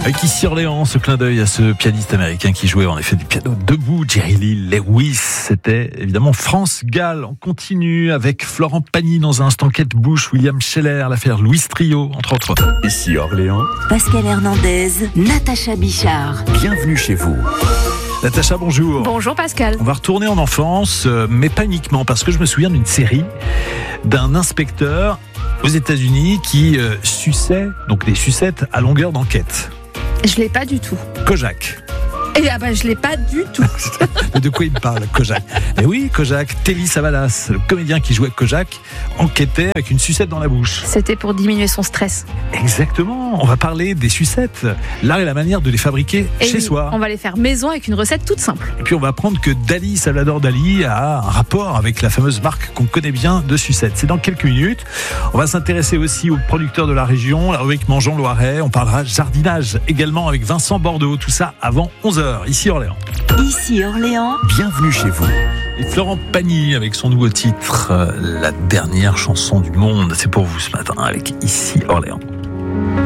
Avec ici Orléans, ce clin d'œil à ce pianiste américain qui jouait en effet du piano debout, Jerry Lee Lewis. C'était évidemment France-Gall. On continue avec Florent Pagny dans un instant, Kate Bush, William Scheller, l'affaire Louis Trio, entre autres. Ici Orléans, Pascal Hernandez, Natacha Bichard. bienvenue chez vous. Natacha, bonjour. Bonjour Pascal. On va retourner en enfance, mais pas uniquement, parce que je me souviens d'une série d'un inspecteur aux États-Unis qui suçait, donc des sucettes à longueur d'enquête. Je l'ai pas du tout. Kojak. Et je l'ai pas du tout. De quoi il me parle, Kojak? Et oui, Kojak, Telly Savalas, le comédien qui jouait Kojak, enquêtait avec une sucette dans la bouche. C'était pour diminuer son stress. Exactement, on va parler des sucettes, l'art et la manière de les fabriquer Et chez oui, soi. on va les faire maison avec une recette toute simple. Et puis on va apprendre que Salvador Dali a un rapport avec la fameuse marque qu'on connaît bien de sucettes. C'est dans quelques minutes. On va s'intéresser aussi aux producteurs de la région, la rubrique Mangeons Loiret. On parlera jardinage également avec Vincent Bordeaux. Tout ça avant 11h, ici Orléans. Ici Orléans, Bienvenue chez vous. Et Florent Pagny avec son nouveau titre, la dernière chanson du monde. C'est pour vous ce matin avec Ici Orléans.